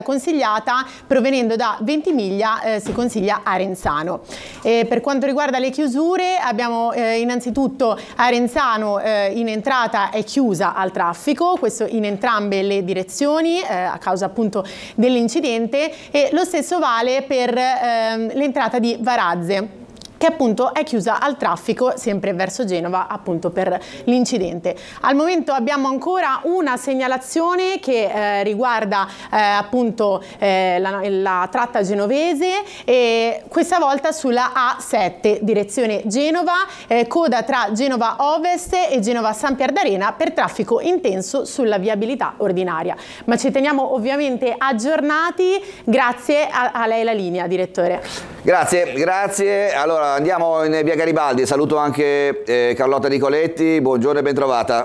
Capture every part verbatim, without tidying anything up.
consigliata provenendo da Ventimiglia, eh, si consiglia Arenzano. E per quanto riguarda le chiusure, abbiamo eh, innanzitutto Arenzano eh, in entrata è chiusa al traffico, questo in entrambe le direzioni eh, a causa appunto dell'incidente, e lo stesso vale per eh, l'entrata di Varazze, che appunto è chiusa al traffico sempre verso Genova appunto per l'incidente. Al momento abbiamo ancora una segnalazione che eh, riguarda eh, appunto eh, la, la tratta genovese, e questa volta sulla A sette direzione Genova, eh, coda tra Genova Ovest e Genova San Pierdarena per traffico intenso sulla viabilità ordinaria. Ma ci teniamo ovviamente aggiornati. Grazie a, a lei la linea, direttore. Grazie, grazie. Allora andiamo in via Garibaldi, saluto anche eh, Carlotta Nicoletti, buongiorno e bentrovata.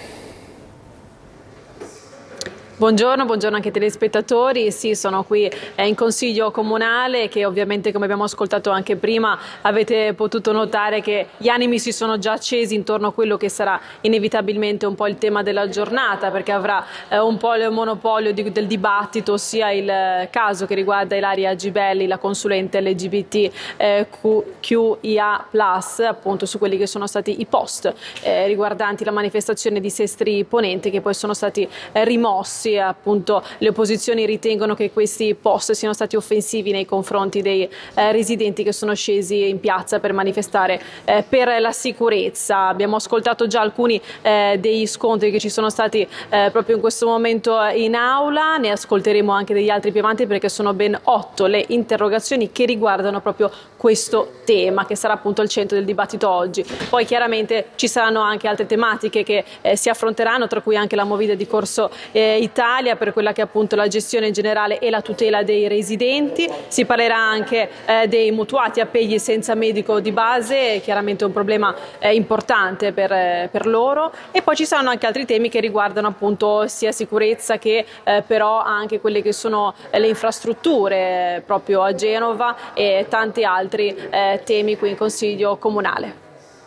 Buongiorno, buongiorno anche ai telespettatori. Sì, sono qui eh, in Consiglio Comunale, che ovviamente, come abbiamo ascoltato anche prima, avete potuto notare che gli animi si sono già accesi intorno a quello che sarà inevitabilmente un po' il tema della giornata, perché avrà eh, un po' il monopolio di, del dibattito, sia il eh, caso che riguarda Ilaria Gibelli, la consulente L G B T eh, Q I A plus, appunto su quelli che sono stati i post eh, riguardanti la manifestazione di Sestri Ponente, che poi sono stati eh, rimossi. Appunto, le opposizioni ritengono che questi post siano stati offensivi nei confronti dei eh, residenti che sono scesi in piazza per manifestare eh, per la sicurezza. Abbiamo ascoltato già alcuni eh, dei scontri che ci sono stati eh, proprio in questo momento in aula, ne ascolteremo anche degli altri più avanti, perché sono ben otto le interrogazioni che riguardano proprio questo tema, che sarà appunto al centro del dibattito oggi. Poi chiaramente ci saranno anche altre tematiche che eh, si affronteranno, tra cui anche la movida di Corso eh, Italia per quella che è appunto la gestione generale e la tutela dei residenti. Si parlerà anche eh, dei mutuati appelli senza medico di base, chiaramente un problema eh, importante per, eh, per loro, e poi ci saranno anche altri temi che riguardano appunto sia sicurezza che eh, però anche quelle che sono eh, le infrastrutture eh, proprio a Genova, e tanti altri eh, temi qui in Consiglio Comunale.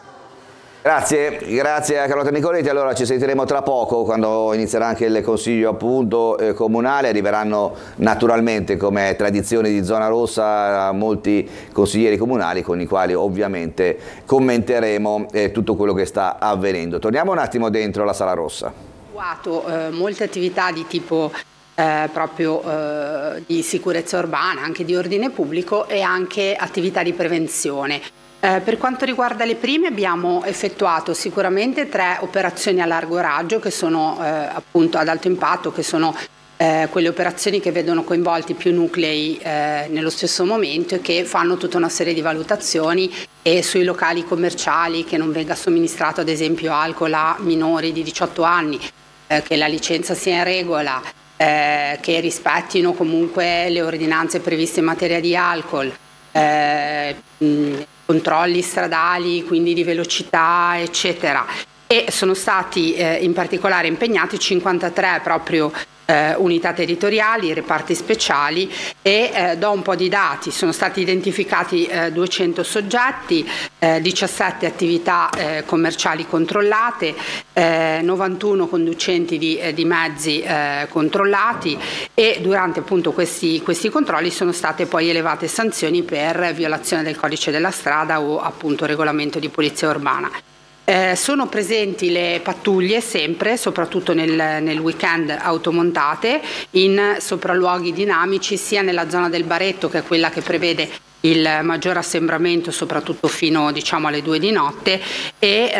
Grazie, grazie a Carlotta Nicoletti. Allora ci sentiremo tra poco, quando inizierà anche il Consiglio appunto eh, comunale. Arriveranno naturalmente, come tradizione di Zona Rossa, molti consiglieri comunali con i quali ovviamente commenteremo eh, tutto quello che sta avvenendo. Torniamo un attimo dentro la Sala Rossa. Eh, molte attività di tipo Eh, proprio eh, di sicurezza urbana, anche di ordine pubblico, e anche attività di prevenzione. Eh, per quanto riguarda le prime, abbiamo effettuato sicuramente tre operazioni a largo raggio, che sono eh, appunto ad alto impatto, che sono eh, quelle operazioni che vedono coinvolti più nuclei eh, nello stesso momento, e che fanno tutta una serie di valutazioni, e sui locali commerciali che non venga somministrato ad esempio alcol a minori di diciotto anni, eh, che la licenza sia in regola, Eh, che rispettino comunque le ordinanze previste in materia di alcol, eh, mh, controlli stradali, quindi di velocità, eccetera. E sono stati eh, in particolare impegnati cinquantatré proprio eh, unità territoriali, reparti speciali, e eh, do un po' di dati. Sono stati identificati eh, duecento soggetti, eh, diciassette attività eh, commerciali controllate, eh, novantuno conducenti di, eh, di mezzi eh, controllati, e durante appunto questi, questi controlli sono state poi elevate sanzioni per violazione del codice della strada o appunto regolamento di polizia urbana. Eh, sono presenti le pattuglie sempre, soprattutto nel, nel weekend automontate, in sopralluoghi dinamici, sia nella zona del Baretto, che è quella che prevede il maggior assembramento, soprattutto fino diciamo alle due di notte, e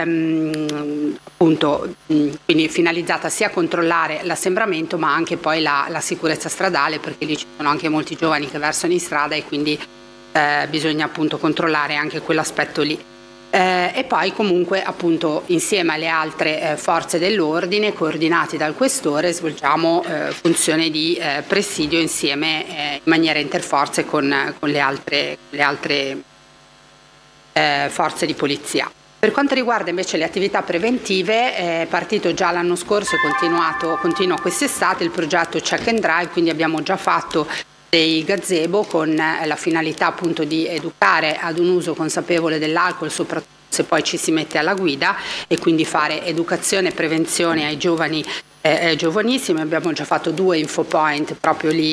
ehm, appunto quindi finalizzata sia a controllare l'assembramento, ma anche poi la, la sicurezza stradale, perché lì ci sono anche molti giovani che versano in strada, e quindi eh, bisogna appunto controllare anche quell'aspetto lì. Eh, e poi comunque appunto insieme alle altre eh, forze dell'ordine, coordinati dal questore, svolgiamo eh, funzione di eh, presidio insieme eh, in maniera interforze con, con le altre, le altre eh, forze di polizia. Per quanto riguarda invece le attività preventive, è partito già l'anno scorso e continuato, continua quest'estate il progetto Check and Drive, quindi abbiamo già fatto dei gazebo con la finalità appunto di educare ad un uso consapevole dell'alcol, soprattutto se poi ci si mette alla guida, e quindi fare educazione e prevenzione ai giovani, eh, giovanissimi. Abbiamo già fatto due infopoint proprio lì